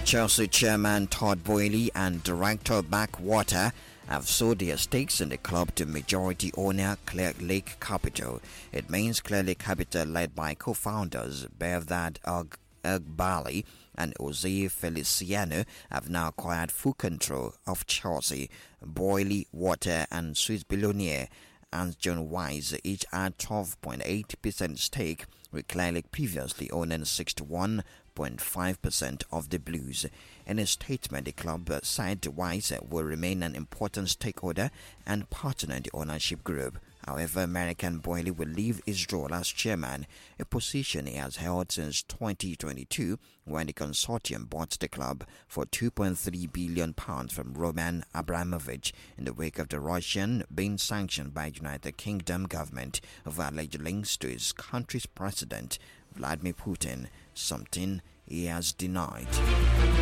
Chelsea chairman Todd Boehly and director Backwater have sold their stakes in the club to majority owner Clear Lake Capital. It means Clear Lake Capital, led by co-founders Bevdad Agbali and Jose Feliciano, have now acquired full control of Chelsea. Boehly, Water and Swiss billionaire and John Wise each had 12.8% stake, with Clear Lake previously owning 61.5% of the Blues. In a statement, the club said Wise will remain an important stakeholder and partner in the ownership group. However, American Boehly will leave his role as chairman, a position he has held since 2022 when the consortium bought the club for £2.3 billion from Roman Abramovich in the wake of the Russian being sanctioned by United Kingdom government over alleged links to his country's president, Vladimir Putin, something he has denied.